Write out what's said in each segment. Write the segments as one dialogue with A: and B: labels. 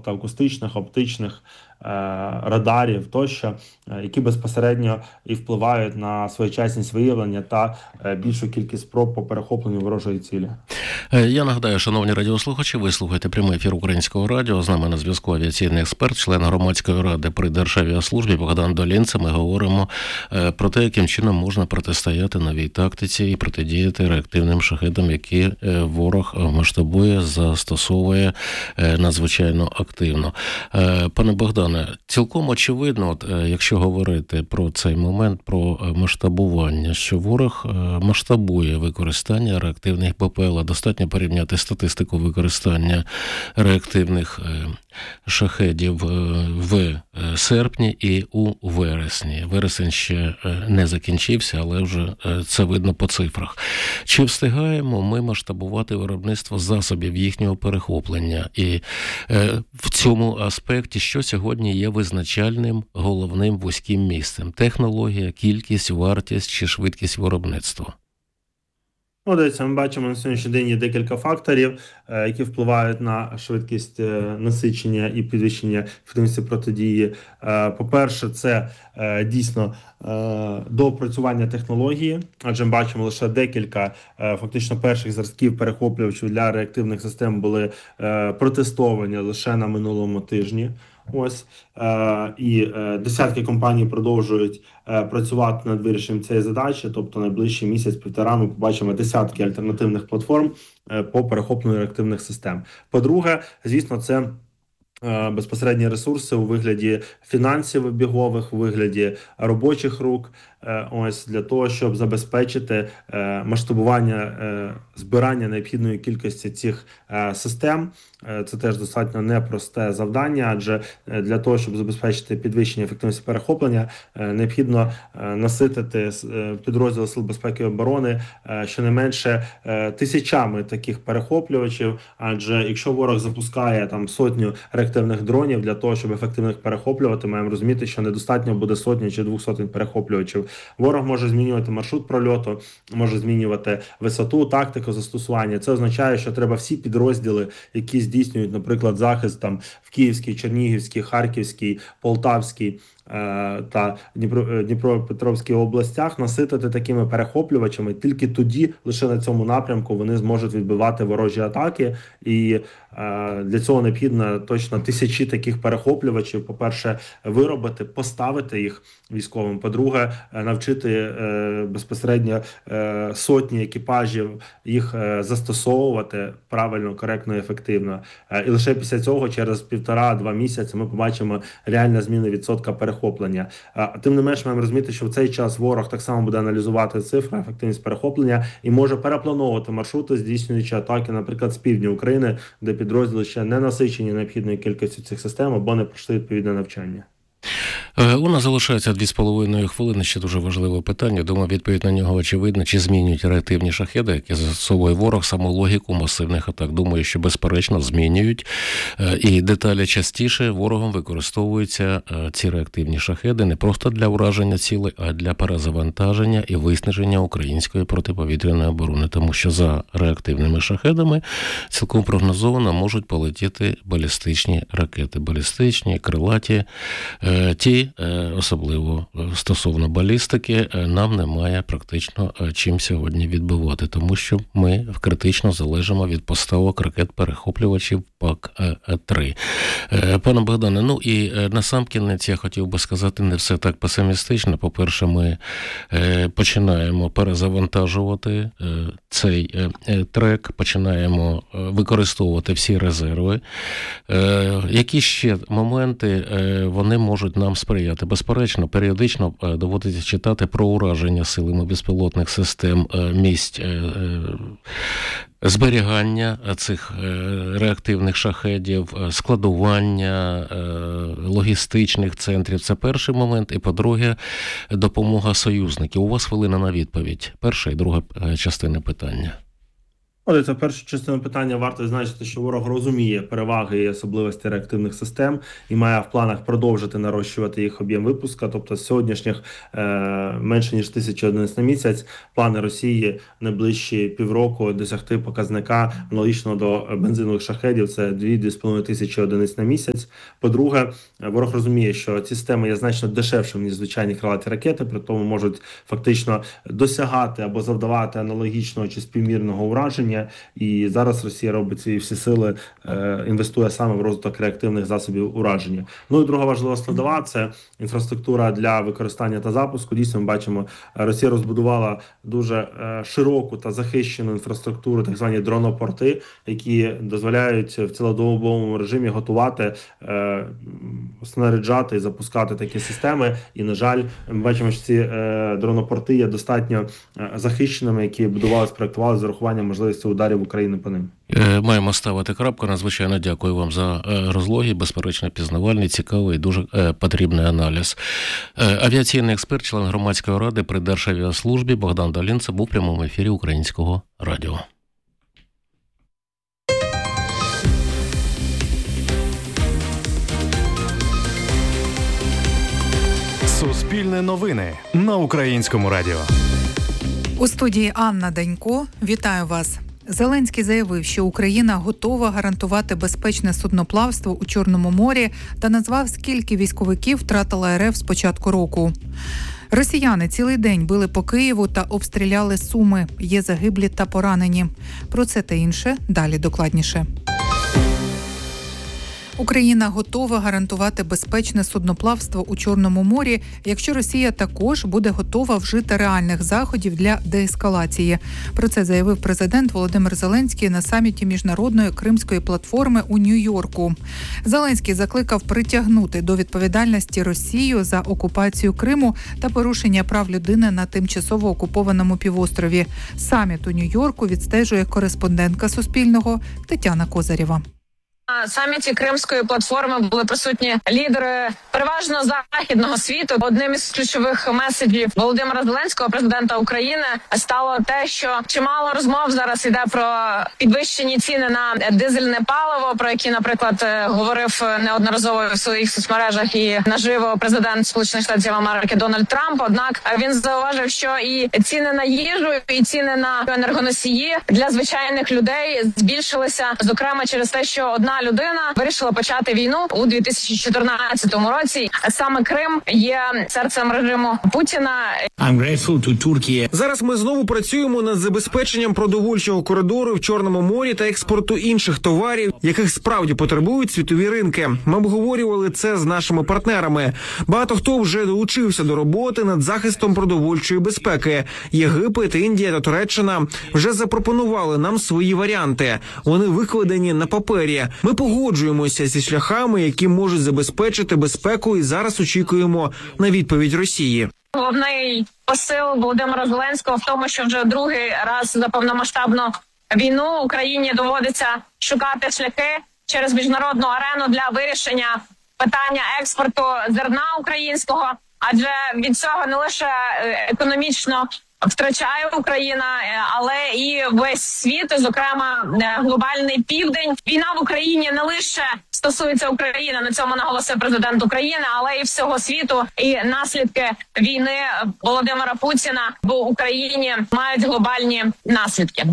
A: тобто акустичних, оптичних, радарів тощо, які безпосередньо і впливають на своєчасність виявлення та більшу кількість спроб по перехопленню ворожої цілі.
B: Я нагадаю, шановні радіослухачі, ви слухаєте прямий ефір Українського радіо. З нами на зв'язку авіаційний експерт, член громадської ради при Державіаслужбі Богдан Долінце. Ми говоримо про те, яким чином можна протистояти новій тактиці і протидіяти реактивним шахедам, які ворог масштабує, застосовує надзвичайно активно. Пане Богдане, цілком очевидно, от, якщо говорити про цей момент, про масштабування, що ворог масштабує використання реактивних БПЛА. Достатньо порівняти статистику використання реактивних шахедів в серпні і у вересні. Вересень ще не закінчився, але вже це видно по цифрах. Чи встигаємо ми масштабувати виробництво засобів їхнього перехоплення? І в цьому аспекті, що сьогодні є визначальним головним вузьким місцем? Технологія, кількість, вартість чи швидкість виробництва?
A: Ну, дивіться, ми бачимо, на сьогоднішній день є декілька факторів, які впливають на швидкість насичення і підвищення ефективності протидії. По-перше, це дійсно доопрацювання технології, адже ми бачимо лише декілька фактично перших зразків перехоплювачів для реактивних систем були протестовані лише на минулому тижні. Ось і десятки компаній продовжують працювати над вирішенням цієї задачі, тобто найближчий місяць-півтора ми побачимо десятки альтернативних платформ по перехопленню реактивних систем. По-друге, звісно, це безпосередні ресурси у вигляді фінансів обігових, у вигляді робочих рук, ось для того, щоб забезпечити масштабування збирання необхідної кількості цих систем. Це теж достатньо непросте завдання, адже для того, щоб забезпечити підвищення ефективності перехоплення, необхідно наситити підрозділи Сил безпеки і оборони щонайменше тисячами таких перехоплювачів, адже якщо ворог запускає там сотню реактивних дронів для того, щоб ефективно їх перехоплювати, маємо розуміти, що недостатньо буде сотні чи 200 перехоплювачів. Ворог може змінювати маршрут прольоту, може змінювати висоту, тактику застосування. Це означає, що треба всі підрозділи, які здійснюють, наприклад, захист там в Київській, Чернігівській, Харківській, Полтавській та Дніпропетровській областях наситити такими перехоплювачами. Тільки тоді, лише на цьому напрямку, вони зможуть відбивати ворожі атаки. І для цього необхідно точно тисячі таких перехоплювачів. По-перше, виробити, поставити їх військовим. По-друге, навчити безпосередньо сотні екіпажів їх застосовувати правильно, коректно і ефективно. І лише після цього, через 1,5-2 місяці, ми побачимо реальну зміну відсотка перехоплення. Тим не менш, маємо розуміти, що в цей час ворог так само буде аналізувати цифри, ефективність перехоплення і може переплановувати маршрути, здійснюючи атаки, наприклад, з півдня України, де підрозділи ще не насичені необхідною кількістю цих систем або не пройшли відповідне навчання.
B: У нас залишається 2,5 хвилини, ще дуже важливе питання. Думаю, відповідь на нього очевидна. Чи змінюють реактивні шахеди, які застосовує ворог, саму логіку масивних атак? Думаю, що безперечно змінюють. І деталі частіше ворогом використовуються ці реактивні шахеди не просто для ураження цілей, а для перезавантаження і виснаження української протиповітряної оборони. Тому що за реактивними шахедами цілком прогнозовано можуть полетіти балістичні ракети. Балістичні, крилаті, ті, особливо стосовно балістики, нам немає практично чим сьогодні відбивати, тому що ми критично залежимо від поставок ракет-перехоплювачів ПАК-3. Пане Богдане, ну і насамкінець я хотів би сказати, не все так песимістично. По-перше, ми починаємо перезавантажувати цей трек, починаємо використовувати всі резерви. Які ще моменти вони можуть нам сприяти? Безперечно, періодично доводиться читати про ураження силами безпілотних систем місць зберігання цих реактивних шахедів, складування логістичних центрів. Це перший момент. І, по-друге, допомога союзників. У вас хвилина на відповідь. Перша і друга частини питання.
A: Це першу частину питання варто зазначити, що ворог розуміє переваги і особливості реактивних систем і має в планах продовжити нарощувати їх об'єм випуску. Тобто з сьогоднішніх менше ніж 1000 одиниць на місяць плани Росії найближчі півроку досягти показника аналогічного до бензинових шахедів. Це 2-2,5 тисячі одиниць на місяць. По-друге, ворог розуміє, що ці системи є значно дешевшими, ніж звичайні крилаті ракети, при тому можуть фактично досягати або завдавати аналогічного чи співмірного ураження. І зараз Росія робить ці всі сили, інвестує саме в розвиток реактивних засобів ураження. Ну і друга важлива складова – це інфраструктура для використання та запуску. Дійсно, ми бачимо, Росія розбудувала дуже широку та захищену інфраструктуру, так звані дронопорти, які дозволяють в цілодобовому режимі готувати, снаряджати і запускати такі системи. І, на жаль, ми бачимо, що ці дронопорти є достатньо захищеними, які будувалися, проєктувалися з урахуванням можливості ударів України по ним.
B: Маємо ставити крапку. Надзвичайно дякую вам за розлоги. Безперечно, пізнавальний, цікавий і дуже потрібний аналіз. Авіаційний експерт, член громадської ради при Державіаслужбі Богдан Далін. Це був в прямому ефірі Українського радіо.
C: Суспільне новини на Українському радіо.
D: У студії Анна Данько. Вітаю вас. Зеленський заявив, що Україна готова гарантувати безпечне судноплавство у Чорному морі та назвав, скільки військовиків втратила РФ з початку року. Росіяни цілий день били по Києву та обстріляли Суми. Є загиблі та поранені. Про це та інше далі докладніше. Україна готова гарантувати безпечне судноплавство у Чорному морі, якщо Росія також буде готова вжити реальних заходів для деескалації. Про це заявив президент Володимир Зеленський на саміті Міжнародної Кримської платформи у Нью-Йорку. Зеленський закликав притягнути до відповідальності Росію за окупацію Криму та порушення прав людини на тимчасово окупованому півострові. Саміт у Нью-Йорку відстежує кореспондентка Суспільного Тетяна Козарєва.
E: На саміті Кримської платформи були присутні лідери переважно західного світу. Одним із ключових меседжів Володимира Зеленського, президента України, стало те, що чимало розмов зараз йде про підвищені ціни на дизельне паливо, про які, наприклад, говорив неодноразово в своїх соцмережах і наживо президент Сполучених Штатів Америки Дональд Трамп. Однак він зауважив, що і ціни на їжу, і ціни на енергоносії для звичайних людей збільшилися, зокрема через те, що одна людина вирішила почати війну у 2014 році. Саме Крим є серцем режиму Путіна.
F: Зараз ми знову працюємо над забезпеченням продовольчого коридору в Чорному морі та експорту інших товарів, яких справді потребують світові ринки. Ми обговорювали це з нашими партнерами. Багато хто вже долучився до роботи над захистом продовольчої безпеки. Єгипет, Індія та Туреччина вже запропонували нам свої варіанти. Вони викладені на папері. Ми погоджуємося зі шляхами, які можуть забезпечити безпеку, і зараз очікуємо на відповідь Росії.
E: Головний посил Володимира Зеленського в тому, що вже другий раз за повномасштабну війну Україні доводиться шукати шляхи через міжнародну арену для вирішення питання експорту зерна українського, адже від цього не лише економічно втрачає Україна, але і весь світ, зокрема глобальний південь. Війна в Україні не лише стосується України, на цьому наголосив президент України, але і всього світу. І наслідки війни Володимира Путіна в Україні мають глобальні наслідки.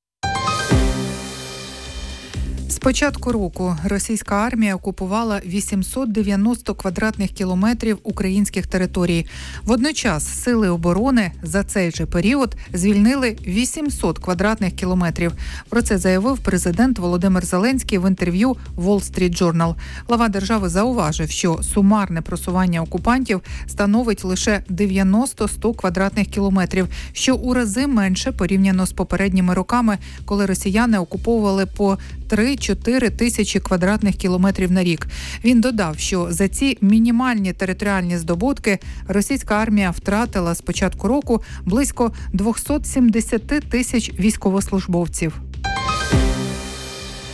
D: З початку року російська армія окупувала 890 квадратних кілометрів українських територій. Водночас сили оборони за цей же період звільнили 800 квадратних кілометрів. Про це заявив президент Володимир Зеленський в інтерв'ю Wall Street Journal. Глава держави зауважив, що сумарне просування окупантів становить лише 90-100 квадратних кілометрів, що у рази менше порівняно з попередніми роками, коли росіяни окуповували по 3-4 тисячі квадратних кілометрів на рік. Він додав, що за ці мінімальні територіальні здобутки російська армія втратила з початку року близько 270 тисяч військовослужбовців.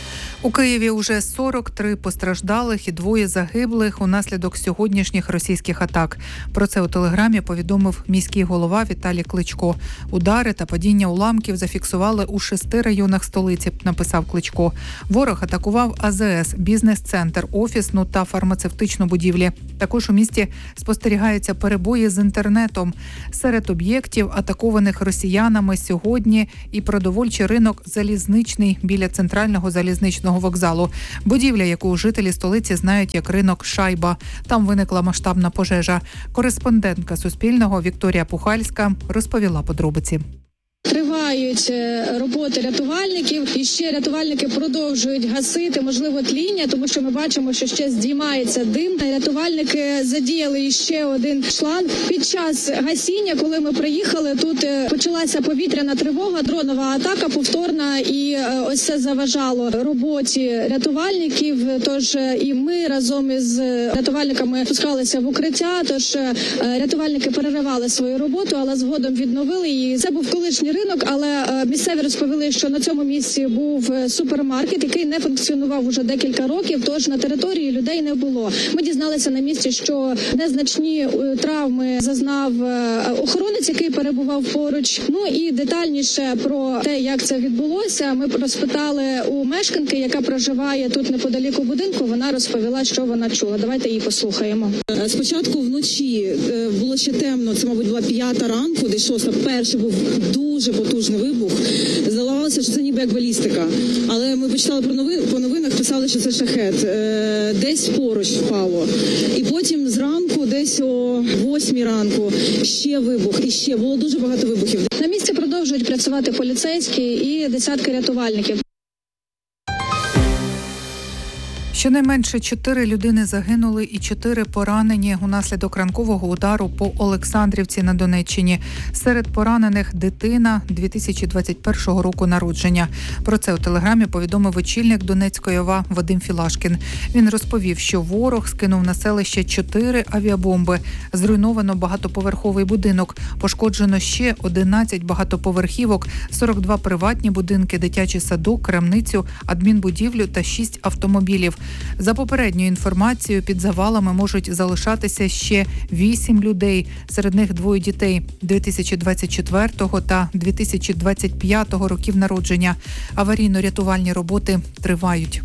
D: У Києві уже 43 постраждалих і 2 загиблих унаслідок сьогоднішніх російських атак. Про це у Телеграмі повідомив міський голова Віталій Кличко. Удари та падіння уламків зафіксували у 6 районах столиці, написав Кличко. Ворог атакував АЗС, бізнес-центр, офісну та фармацевтичну будівлі. Також у місті спостерігаються перебої з інтернетом. Серед об'єктів, атакованих росіянами сьогодні, і продовольчий ринок «Залізничний» біля центрального залізничного вокзалу. Будівля, яку жителі столиці знають як ринок «Шайба». Там виникла масштабна пожежа. Кореспондентка Суспільного Вікторія Пухальська розповіла подробиці.
G: Тривають роботи рятувальників, і ще рятувальники продовжують гасити, можливо, тління, тому що ми бачимо, що ще здіймається дим. Рятувальники задіяли ще один шланг. Під час гасіння, коли ми приїхали, тут почалася повітряна тривога, дронова атака повторна, і ось це заважало роботі рятувальників. Тож і ми разом із рятувальниками спускалися в укриття, тож рятувальники переривали свою роботу, але згодом відновили її. Це був колишній ринок, але місцеві розповіли, що на цьому місці був супермаркет, який не функціонував уже декілька років, тож на території людей не було. Ми дізналися на місці, що незначні травми зазнав охоронець, який перебував поруч. Ну і детальніше про те, як це відбулося, ми розпитали у мешканки, яка проживає тут неподалік у будинку. Вона розповіла, що вона чула. Давайте її послухаємо.
H: Спочатку вночі було ще темно, це, мабуть, була 5 ранку, десь 6. Перший був дуже потужний вибух. Здавалося, що це ніби як балістика. Але ми почитали по новинах, писали, що це шахет. Десь поруч впало. І потім зранку, десь о 8 ранку, ще вибух. І ще було дуже багато вибухів.
G: На місці продовжують працювати поліцейські і десятки рятувальників.
D: Щонайменше 4 людини загинули і 4 поранені унаслідок ранкового удару по Олександрівці на Донеччині. Серед поранених дитина 2021 року народження. Про це у Телеграмі повідомив очільник Донецької ОВА Вадим Філашкін. Він розповів, що ворог скинув на селище 4 авіабомби. Зруйновано багатоповерховий будинок. Пошкоджено ще 11 багатоповерхівок, 42 приватні будинки, дитячий садок, крамницю, адмінбудівлю та 6 автомобілів. За попередньою інформацією, під завалами можуть залишатися ще 8 людей. Серед них 2 дітей 2024 та 2025 років народження. Аварійно-рятувальні роботи тривають.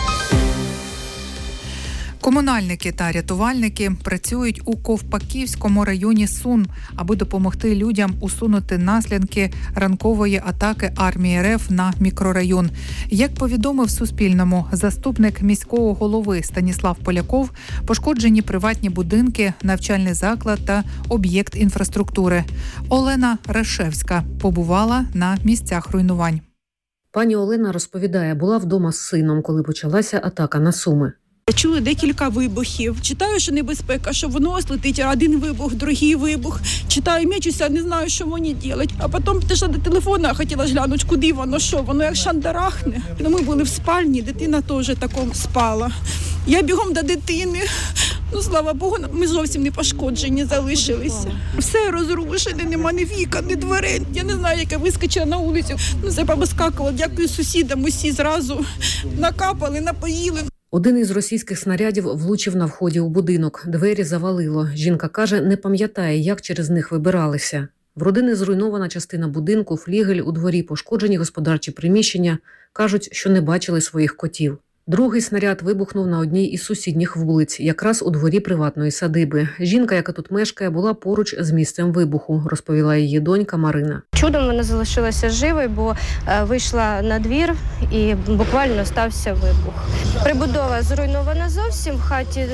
D: Комунальники та рятувальники працюють у Ковпаківському районі Сум, аби допомогти людям усунути наслідки ранкової атаки армії РФ на мікрорайон. Як повідомив Суспільному заступник міського голови Станіслав Поляков, пошкоджені приватні будинки, навчальний заклад та об'єкт інфраструктури. Олена Рашевська побувала на місцях руйнувань.
I: Пані Олена розповідає, була вдома з сином, коли почалася атака на Суми.
J: Чули декілька вибухів. Читаю, що небезпека, що воно летить, один вибух, другий вибух. Читаю, мечуся, не знаю, що мені робити. А потім пішла до телефона, хотіла глянути, куди воно, що. Воно як шандарахне. Ми були в спальні, дитина теж таком спала. Я бігом до дитини. Ну, слава Богу, ми зовсім не пошкоджені залишилися. Все розрушене, нема ні вікон, ні дверей. Я не знаю, як я вискочила на вулицю. Ну, все повискакувало. Дякую сусідам, усі зразу накапали, напоїли.
I: Один із російських снарядів влучив на вході у будинок. Двері завалило. Жінка каже, не пам'ятає, як через них вибиралися. В родини зруйнована частина будинку, флігель у дворі, пошкоджені господарчі приміщення. Кажуть, що не бачили своїх котів. Другий снаряд вибухнув на одній із сусідніх вулиць, якраз у дворі приватної садиби. Жінка, яка тут мешкає, була поруч з місцем вибуху, розповіла її донька Марина.
K: Чудом вона залишилася живою, бо вийшла на двір і буквально стався вибух. Прибудова зруйнована зовсім, в хаті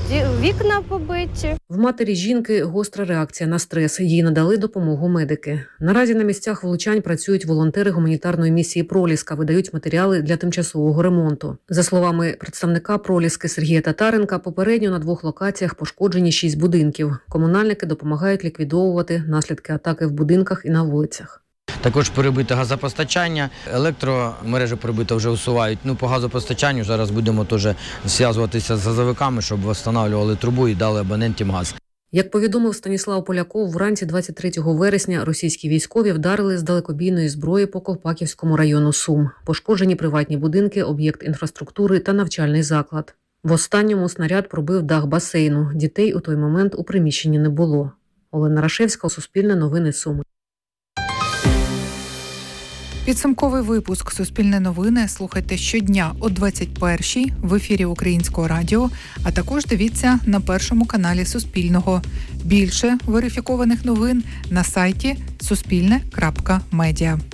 K: вікна побиті.
I: В матері жінки гостра реакція на стрес. Їй надали допомогу медики. Наразі на місцях влучань працюють волонтери гуманітарної місії «Проліска», видають матеріали для тимчасового ремонту. За словами представника «Проліски» Сергія Татаренка, попередньо на 2 локаціях пошкоджені 6 будинків. Комунальники допомагають ліквідовувати наслідки атаки в будинках і на вулицях.
L: Також перебите газопостачання, електромережі перебито вже усувають. По газопостачанню зараз будемо теж зв'язуватися з газовиками, щоб встановлювали трубу і дали абонентам газ.
I: Як повідомив Станіслав Поляков, вранці 23 вересня російські військові вдарили з далекобійної зброї по Ковпаківському району Сум. Пошкоджені приватні будинки, об'єкт інфраструктури та навчальний заклад. В останньому снаряд пробив дах басейну. Дітей у той момент у приміщенні не було. Олена Рашевська, Суспільне новини, Суми.
D: Підсумковий випуск «Суспільне новини» слухайте щодня о 21-й в ефірі Українського радіо, а також дивіться на першому каналі Суспільного. Більше верифікованих новин на сайті suspilne.media.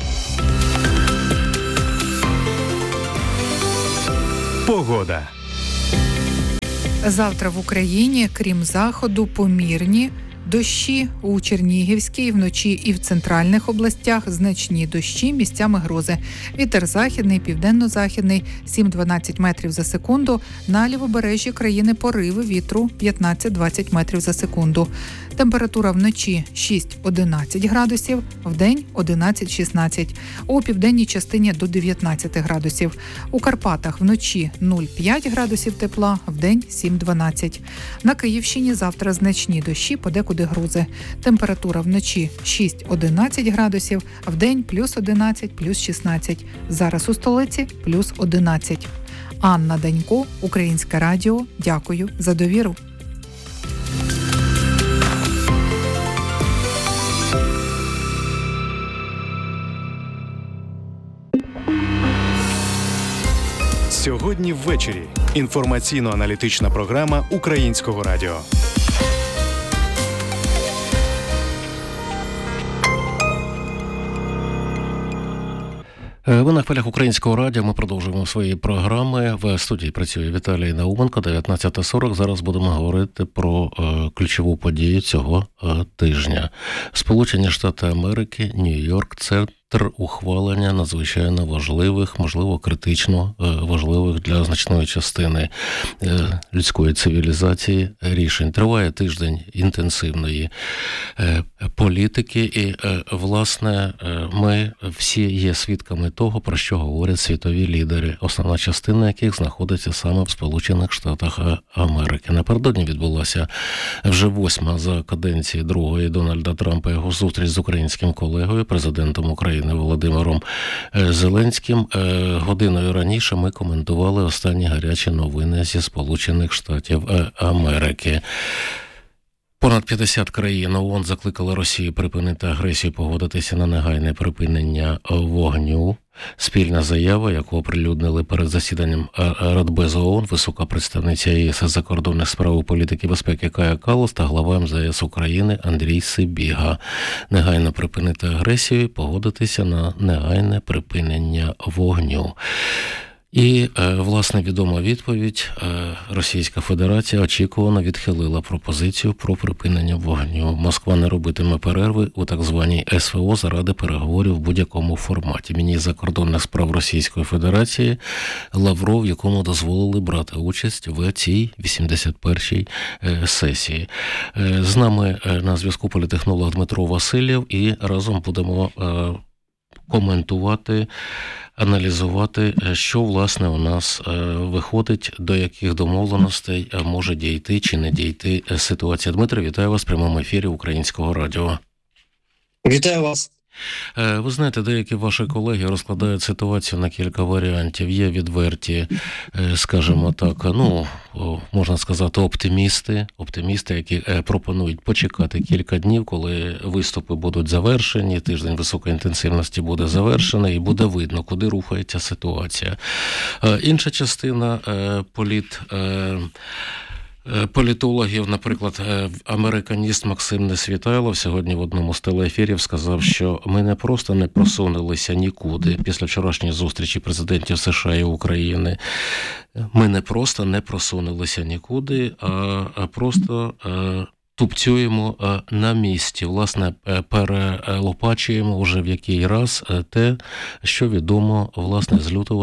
C: Погода.
D: Завтра в Україні, крім заходу, помірні дощі у Чернігівській, вночі і в центральних областях, значні дощі, місцями грози. Вітер західний, південно-західний 7-12 метрів за секунду. На лівобережжі країни пориви вітру 15-20 метрів за секунду. Температура вночі 6-11 градусів, вдень 11-16. У південній частині до 19 градусів. У Карпатах вночі 0,5 градусів тепла, вдень 7-12. На Київщині завтра значні дощі, подекуди грози. Температура вночі 6-11 градусів, вдень плюс 11, плюс 16. Зараз у столиці плюс 11. Анна Данько, Українське радіо. Дякую за довіру.
C: Сьогодні ввечері. Інформаційно-аналітична програма Українського радіо.
B: Ви на хвилях Українського радіо. Ми продовжуємо свої програми. В студії працює Віталій Науменко, 19:40. Зараз будемо говорити про ключову подію цього тижня. Сполучені Штати Америки, Нью-Йорк, центр ухвалення надзвичайно важливих, можливо, критично важливих для значної частини людської цивілізації рішень. Триває тиждень інтенсивної політики і, власне, ми всі є свідками того, про що говорять світові лідери, основна частина яких знаходиться саме в Сполучених Штатах Америки. Напередодні відбулася вже 8-ма за каденції другої Дональда Трампа його зустріч з українським колегою, президентом України Володимиром Зеленським. Годиною раніше ми коментували останні гарячі новини зі Сполучених Штатів Америки. Понад 50 країн ООН закликали Росію припинити агресію, погодитися на негайне припинення вогню. Спільна заява, яку оприлюднили перед засіданням Радбезу ООН, висока представниця ЄС з закордонних справ, політики безпеки Кая Каллас та глава МЗС України Андрій Сибіга. Негайно припинити агресію, погодитися на негайне припинення вогню. І, власне, відома відповідь. Російська Федерація очікувано відхилила пропозицію про припинення вогню. Москва не робитиме перерви у так званій СВО заради переговорів в будь-якому форматі. Міністр закордонних справ Російської Федерації Лавров, якому дозволили брати участь в цій 81-й сесії. З нами на зв'язку політехнолог Дмитро Васильєв, і разом будемо коментувати, аналізувати, що, власне, у нас виходить, до яких домовленостей може дійти чи не дійти ситуація. Дмитро, вітаю вас в прямому ефірі Українського радіо.
M: Вітаю вас.
B: Ви знаєте, деякі ваші колеги розкладають ситуацію на кілька варіантів. Є відверті, скажімо так, можна сказати, оптимісти, які пропонують почекати кілька днів, коли виступи будуть завершені, тиждень високої інтенсивності буде завершений, і буде видно, куди рухається ситуація. Інша частина політологів, наприклад, американіст Максим Несвітайлов сьогодні в одному з телеефірів сказав, що ми не просто не просунулися нікуди після вчорашньої зустрічі президентів США і України. Ми не просто не просунулися нікуди, а просто тупцюємо на місці, власне, перелопачуємо вже в який раз те, що відомо, власне, з лютого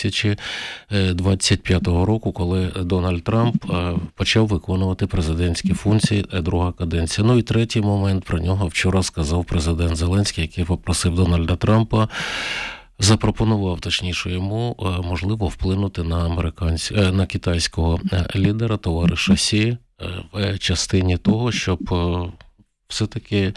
B: 2025 року, коли Дональд Трамп почав виконувати президентські функції, друга каденція. Ну і третій момент, про нього вчора сказав президент Зеленський, який попросив Дональда Трампа, запропонував, точніше, йому можливо вплинути на китайського лідера, товариша Сі, в частині того, щоб все-таки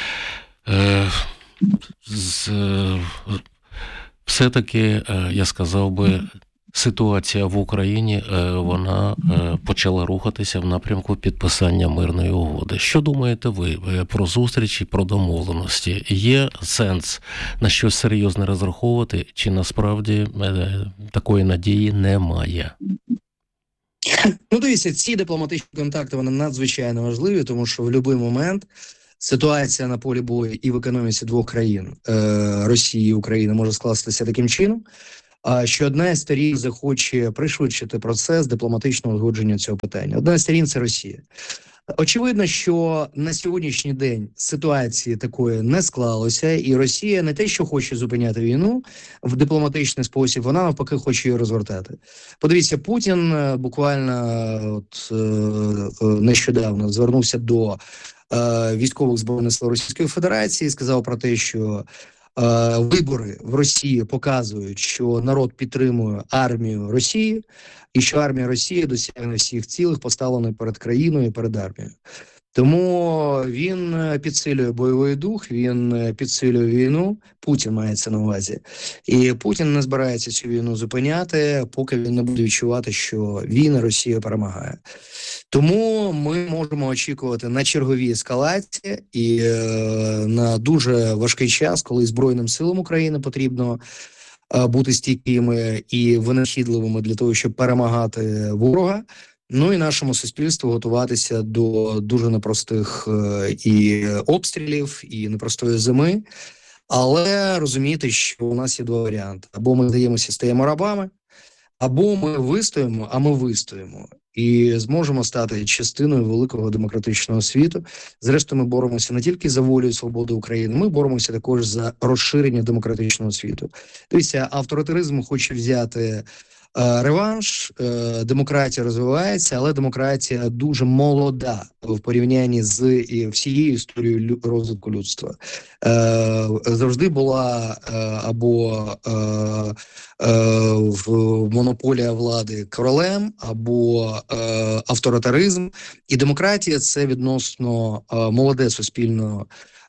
B: я сказав би, ситуація в Україні, вона почала рухатися в напрямку підписання мирної угоди. Що думаєте ви про зустрічі, про домовленості? Є сенс на щось серйозне розраховувати, чи насправді такої надії немає?
M: Ну, дивіться, ці дипломатичні контакти, вони надзвичайно важливі, тому що в будь-який момент ситуація на полі бою і в економіці двох країн, Росії і України, може скластися таким чином, що одна із сторін захоче пришвидшити процес дипломатичного узгодження цього питання. Одна із сторін – це Росія. Очевидно, що на сьогоднішній день ситуації такої не склалося, і Росія не те, що хоче зупиняти війну в дипломатичний спосіб, вона навпаки хоче її розвертати. Подивіться, Путін буквально нещодавно звернувся до військових збройних сил Російської Федерації і сказав про те, що вибори в Росії показують, що народ підтримує армію Росії, і що армія Росії досягне всіх цілих, поставлених перед країною і перед армією. Тому він підсилює бойовий дух, він підсилює війну, Путін мається на увазі. І Путін не збирається цю війну зупиняти, поки він не буде відчувати, що він і Росія перемагає. Тому ми можемо очікувати на чергові ескалації і на дуже важкий час, коли Збройним силам України потрібно бути стійкими і винахідливими для того, щоб перемагати ворога. Ну і нашому суспільству готуватися до дуже непростих і обстрілів, і непростої зими. Але розуміти, що у нас є два варіанти. Або ми здаємося, стаємо рабами, або ми вистоїмо, а ми вистоїмо. І зможемо стати частиною великого демократичного світу. Зрештою, ми боремося не тільки за волю і свободу України, ми боремося також за розширення демократичного світу. Дивіться, авторитаризм хоче взяти реванш, демократія розвивається, але демократія дуже молода в порівнянні з всією історією розвитку людства. Завжди була або монополія влади королем, або авторитаризм. І демократія – це відносно молоде суспільне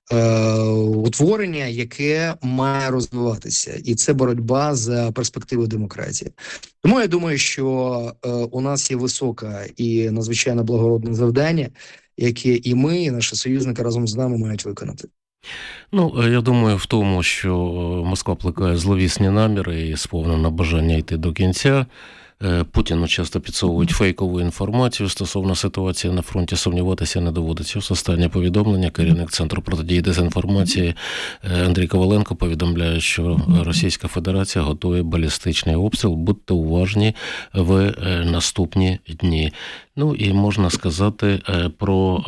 M: утворення, яке має розвиватися. І це боротьба за перспективи демократії. Тому я думаю, що у нас є високе і надзвичайно благородне завдання, яке і ми, і наші союзники разом з нами мають виконати.
B: Ну, я думаю в тому, що Москва плекає зловісні наміри і сповнена бажання йти до кінця. Путіну часто підсовують фейкову інформацію стосовно ситуації на фронті, сумніватися не доводиться. Ось останнє повідомлення, керівник Центру протидії дезінформації Андрій Коваленко повідомляє, що Російська Федерація готує балістичний обстріл, будьте уважні в наступні дні. Ну і можна сказати про,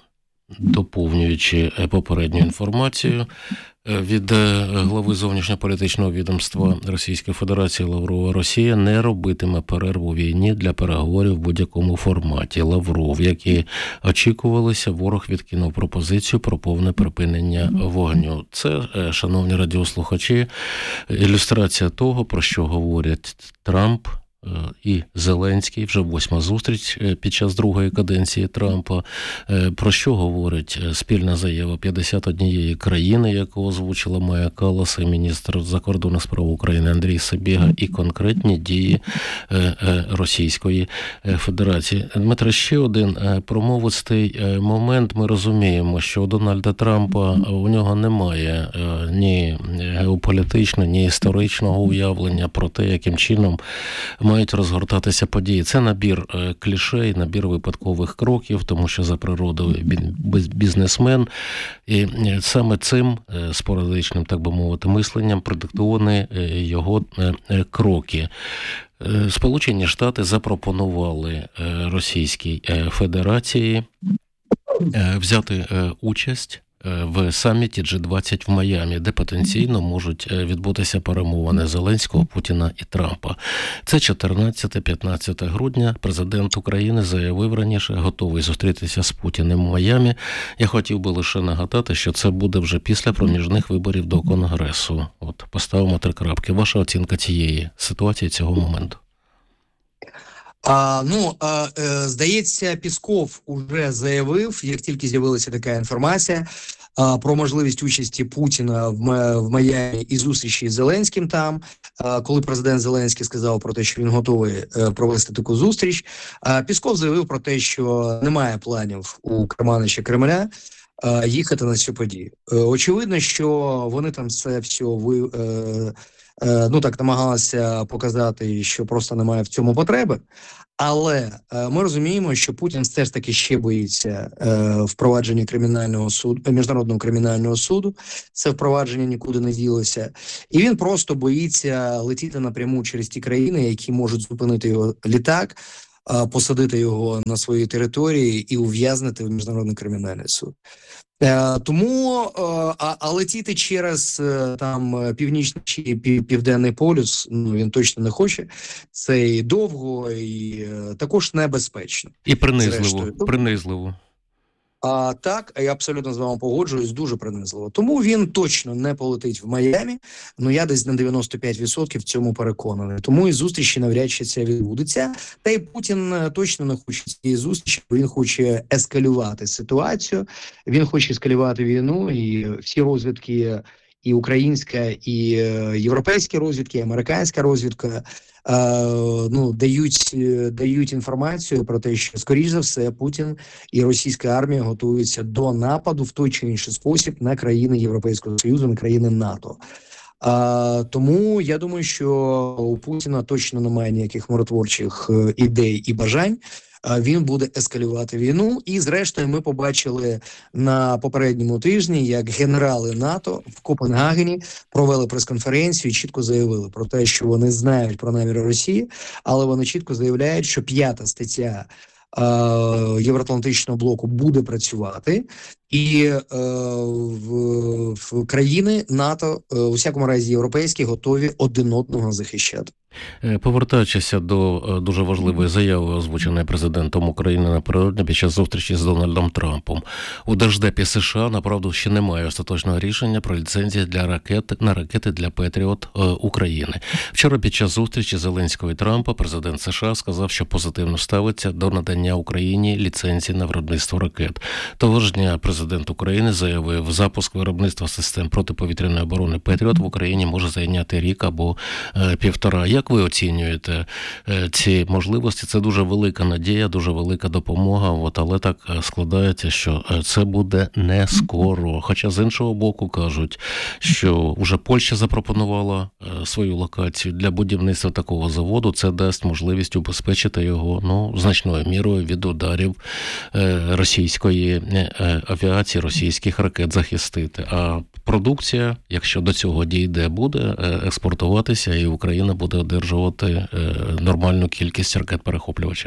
B: доповнюючи попередню інформацію, від глави зовнішньополітичного відомства Російської Федерації Лаврова: Росія не робитиме перерву у війні для переговорів в будь-якому форматі. Лавров, як і очікувалося, ворог відкинув пропозицію про повне припинення вогню. Це, шановні радіослухачі, ілюстрація того, про що говорять Трамп і Зеленський, вже 8-ма зустріч під час другої каденції Трампа. Про що говорить спільна заява 51 країни, яку озвучила Майя Каллас і міністр закордонних справ України Андрій Сибіга, і конкретні дії Російської Федерації. Дмитро, ще один промовистий момент. Ми розуміємо, що у Дональда Трампа у нього немає ні геополітичного, ні історичного уявлення про те, яким чином мають розгортатися події. Це набір клішей, набір випадкових кроків, тому що за природою бізнесмен. І саме цим спорадичним, так би мовити, мисленням продиктовані його кроки. Сполучені Штати запропонували Російській Федерації взяти участь в саміті G20 в Майамі, де потенційно можуть відбутися перемовини Зеленського, Путіна і Трампа. Це 14-15 грудня. Президент України заявив раніше, готовий зустрітися з Путіним в Майамі. Я хотів би лише нагадати, що це буде вже після проміжних виборів до Конгресу. От, поставимо 3 крапки. Ваша оцінка цієї ситуації, цього моменту?
M: Здається, Пісков уже заявив, як тільки з'явилася така інформація, про можливість участі Путіна в Майамі і зустрічі з Зеленським там, коли президент Зеленський сказав про те, що він готовий провести таку зустріч. Пісков заявив про те, що немає планів у керманича Кремля їхати на цю подію. Очевидно, що вони там це все намагалися показати, що просто немає в цьому потреби. Але ми розуміємо, що Путін все ж таки ще боїться впровадження міжнародного кримінального суду. Це впровадження нікуди не ділося. І він просто боїться летіти напряму через ті країни, які можуть зупинити його літак, посадити його на своїй території і ув'язнити в міжнародний кримінальний суд. Тому летіти через там північний чи південний полюс, він точно не хоче. Це і довго, і також небезпечно.
B: І принизливо.
M: Так, я абсолютно з вами погоджуюсь, дуже принизливо. Тому він точно не полетить в Майамі, я десь на 95% в цьому переконаний. Тому і зустрічі навряд чи це відбудеться. Та й Путін точно не хоче цієї зустрічі, бо він хоче ескалювати ситуацію, він хоче ескалювати війну, і всі розвідки, і українська, і європейські розвідки, і американська розвідка, дають інформацію про те, що, скоріш за все, Путін і російська армія готуються до нападу в той чи інший спосіб на країни Європейського Союзу, на країни НАТО. Тому я думаю, що у Путіна точно немає ніяких миротворчих ідей і бажань. Він буде ескалювати війну. І, зрештою, ми побачили на попередньому тижні, як генерали НАТО в Копенгагені провели прес-конференцію і чітко заявили про те, що вони знають про наміри Росії, але вони чітко заявляють, що 5-та стаття Євроатлантичного блоку буде працювати, і в країни НАТО, у всякому разі європейські, готові один одного захищати.
B: Повертаючись до дуже важливої заяви, озвученої президентом України напередодні під час зустрічі з Дональдом Трампом. У Держдепі США, направду, ще немає остаточного рішення про ліцензії на ракети для Петріот України. Вчора під час зустрічі Зеленського і Трампа президент США сказав, що позитивно ставиться до надання Україні ліцензії на виробництво ракет. Того ж дня президент України заявив, запуск виробництва систем протиповітряної оборони Петріот в Україні може зайняти рік або півтора. Як ви оцінюєте ці можливості? Це дуже велика надія, дуже велика допомога, але так складається, що це буде не скоро. Хоча з іншого боку кажуть, що вже Польща запропонувала свою локацію для будівництва такого заводу. Це дасть можливість убезпечити його значною мірою від ударів російської авіації, російських ракет захистити. А продукція, якщо до цього дійде, буде експортуватися, і Україна буде одержувати нормальну кількість ракет-перехоплювачів.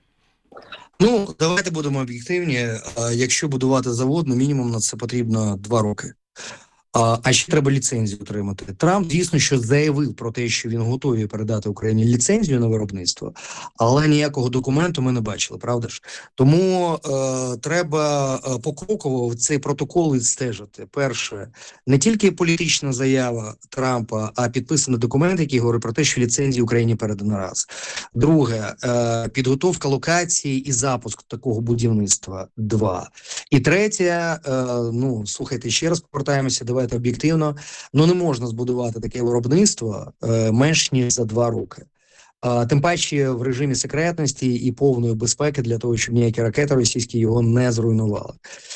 M: Давайте будемо об'єктивні. Якщо будувати завод, мінімум на це потрібно 2 роки. А ще треба ліцензію отримати. Трамп, звісно, що заявив про те, що він готовий передати Україні ліцензію на виробництво, але ніякого документу ми не бачили, правда ж? Тому треба покроково цей протокол відстежити. Перше, не тільки політична заява Трампа, а підписаний документ, який говорить про те, що ліцензію Україні передано раз. Друге, підготовка локації і запуск такого будівництва. 2. І третє, слухайте, ще раз повертаємося, давайте об'єктивно, не можна збудувати таке виробництво менш ніж за 2 роки. Тим паче в режимі секретності і повної безпеки для того, щоб ніякі ракети російські його не зруйнували.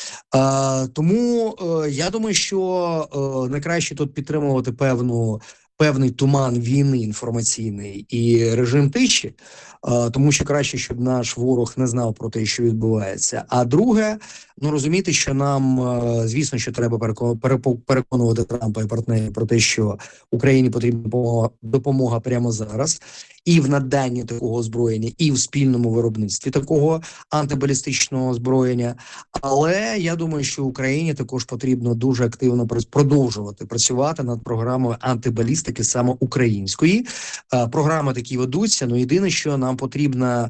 M: Тому я думаю, що найкраще тут підтримувати певний туман війни інформаційний і режим тиші, тому що краще, щоб наш ворог не знав про те, що відбувається. А друге, розуміти, що нам, звісно, що треба переконувати Трампа і партнерів про те, що Україні потрібна допомога прямо зараз, і в наданні такого озброєння, і в спільному виробництві такого антибалістичного озброєння. Але я думаю, що Україні також потрібно дуже активно продовжувати працювати над програмою антибалістики саме української. Програми такі ведуться, єдине, що нам потрібна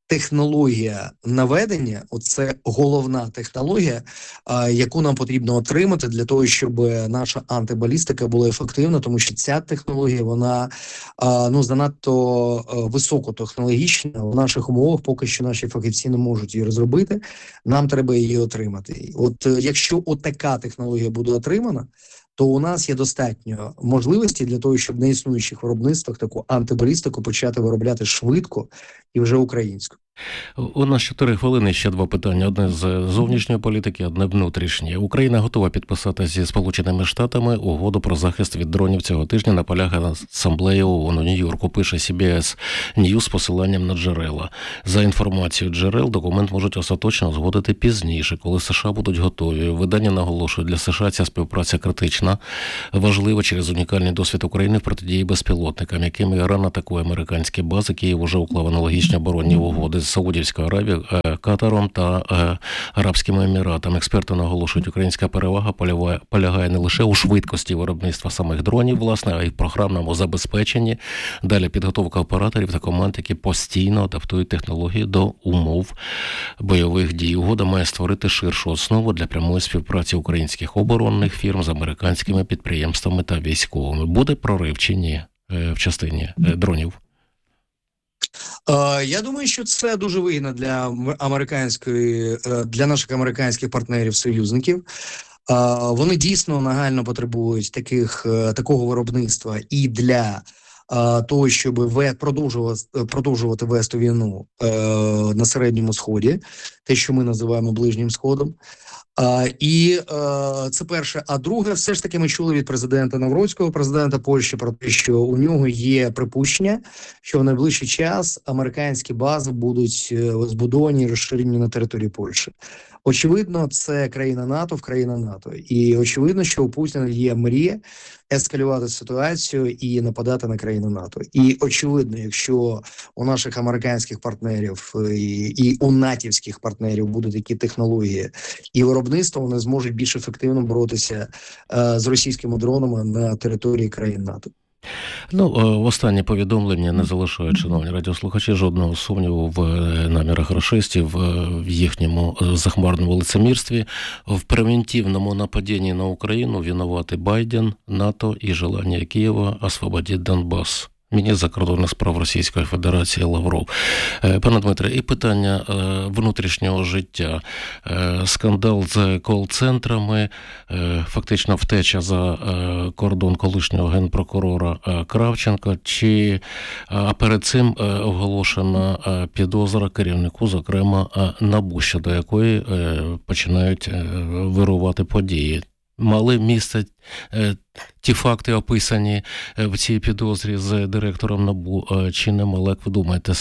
M: технологія наведення, оце головна технологія, яку нам потрібно отримати для того, щоб наша антибалістика була ефективна, тому що ця технологія, вона занадто високотехнологічна. В наших умовах поки що наші фахівці не можуть її розробити, нам треба її отримати. От якщо отака технологія буде отримана, то у нас є достатньо можливості для того, щоб на існуючих виробництвах таку антибалістику почати виробляти швидко і вже українською.
B: У нас 4 хвилини, ще 2 питання. Одне з зовнішньої політики, одне внутрішнє. Україна готова підписати зі Сполученими Штатами угоду про захист від дронів цього тижня, наполягає Асамблея ООН у Нью-Йорку, пише CBS News з посиланням на джерела. За інформацією джерел, документ можуть остаточно узгодити пізніше, коли США будуть готові. Видання наголошує, для США ця співпраця критична, важлива через унікальний досвід України в протидії безпілотникам, якими Іран атакує американські бази. Київ уже уклав аналогічні оборонні угоди з Саудівською Аравією, Катаром та Арабськими Еміратами. Експерти наголошують, українська перевага полягає не лише у швидкості виробництва самих дронів, власне, а й в програмному забезпеченні. Далі підготовка операторів та команд, які постійно адаптують технології до умов бойових дій. Угода має створити ширшу основу для прямої співпраці українських оборонних фірм з американськими підприємствами та військовими. Буде прорив чи ні в частині дронів?
M: Я думаю, що це дуже вигідно для наших американських партнерів-союзників. Вони дійсно нагально потребують такого виробництва і для того, щоб продовжувати вести війну на Середньому Сході, те, що ми називаємо Ближнім Сходом. Це перше. А друге, все ж таки ми чули від президента Навроцького, президента Польщі, про те, що у нього є припущення, що в найближчий час американські бази будуть збудовані і розширені на території Польщі. Очевидно, це країна НАТО. І очевидно, що у Путіна є мрія ескалювати ситуацію і нападати на країну НАТО. І очевидно, якщо у наших американських партнерів і у натівських партнерів будуть такі технології і виробництво, вони зможуть більш ефективно боротися з російськими дронами на території країн НАТО.
B: Останнє повідомлення не залишають, шановні радіослухачі, жодного сумніву в намірах рашистів, в їхньому захмарному лицемірстві. В превентивному нападінні на Україну винувати Байден, НАТО і желання Києва освободити Донбас. Міністр закордонних справ Російської Федерації Лавров. Пане Дмитре, і питання внутрішнього життя. Скандал з кол-центрами, фактично втеча за кордон колишнього генпрокурора Кравченка, а перед цим оголошена підозра керівнику, зокрема НАБУ, щодо якої починають вирувати події. Мали місце ті факти, описані в цій підозрі з директором НАБУ, чи не мали, як ви думаєте,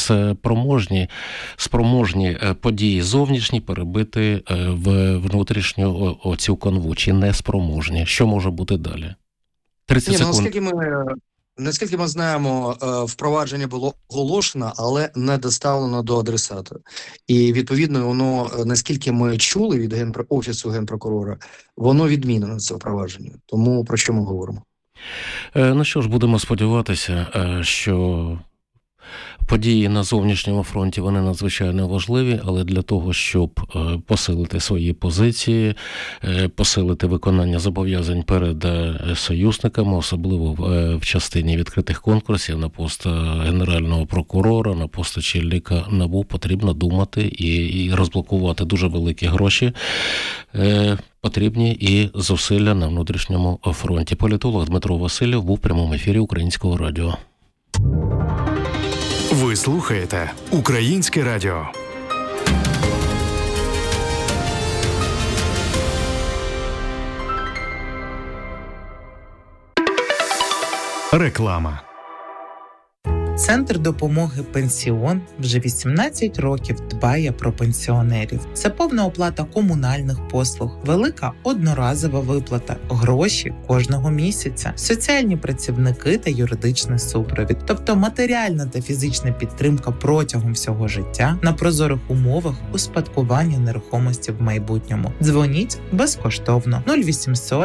B: спроможні події зовнішні перебити в внутрішню оцю канву, чи не спроможні? Що може бути далі? 30 секунд.
M: Наскільки ми знаємо, впровадження було оголошено, але не доставлено до адресата. І, відповідно, воно, наскільки ми чули від Офісу Генпрокурора, воно відмінено, це впровадження. Тому про що ми говоримо?
B: Що ж, будемо сподіватися, що події на зовнішньому фронті, вони надзвичайно важливі, але для того, щоб посилити свої позиції, посилити виконання зобов'язань перед союзниками, особливо в частині відкритих конкурсів на пост генерального прокурора, на пост очільника НАБУ, потрібно думати і розблокувати дуже великі гроші. Потрібні і зусилля на внутрішньому фронті. Політолог Дмитро Васильєв був в прямому ефірі Українського радіо.
C: Ви слухаєте Українське радіо. Реклама.
N: Центр допомоги «Пенсіон» вже 18 років дбає про пенсіонерів. Це повна оплата комунальних послуг, велика одноразова виплата, гроші кожного місяця, соціальні працівники та юридичний супровід. Тобто матеріальна та фізична підтримка протягом всього життя на прозорих умовах успадкування нерухомості в майбутньому. Дзвоніть безкоштовно 0800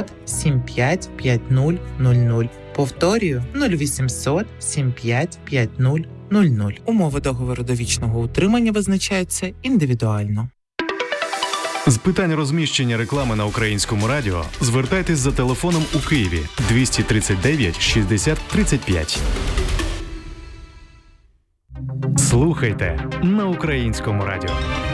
N: 75 5000. Повторюю, 0800 75 5000. 00. Умови договору довічного утримання визначаються індивідуально.
C: З питань розміщення реклами на Українському радіо звертайтесь за телефоном у Києві 239 60 35. Слухайте на Українському радіо.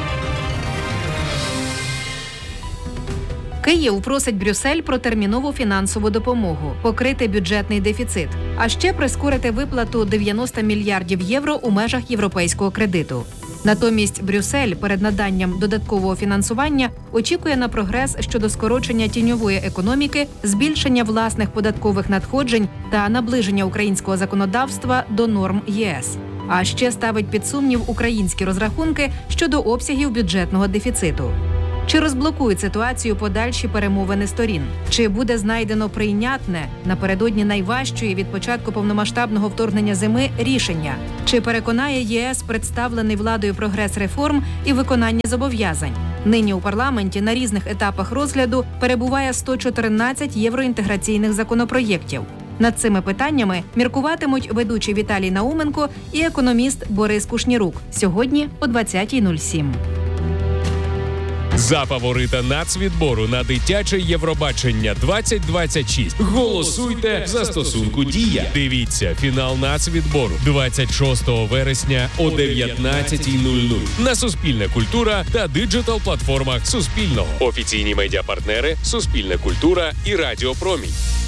O: Київ просить Брюссель про термінову фінансову допомогу, покрити бюджетний дефіцит, а ще прискорити виплату 90 мільярдів євро у межах європейського кредиту. Натомість Брюссель перед наданням додаткового фінансування очікує на прогрес щодо скорочення тіньової економіки, збільшення власних податкових надходжень та наближення українського законодавства до норм ЄС. А ще ставить під сумнів українські розрахунки щодо обсягів бюджетного дефіциту. Чи розблокують ситуацію подальші перемовини сторін? Чи буде знайдено прийнятне напередодні найважчої від початку повномасштабного вторгнення зими рішення? Чи переконає ЄС представлений владою прогрес реформ і виконання зобов'язань? Нині у парламенті на різних етапах розгляду перебуває 114 євроінтеграційних законопроєктів. Над цими питаннями міркуватимуть ведучий Віталій Науменко і економіст Борис Кушнірук. Сьогодні о 20:07.
P: За фаворита нацвідбору на дитяче Євробачення 2026 голосуйте в застосунку «Дія». Дивіться фінал нацвідбору 26 вересня о 19:00 на Суспільне культура та диджитал-платформах Суспільного. Офіційні медіапартнери – Суспільне культура і Радіо Промінь.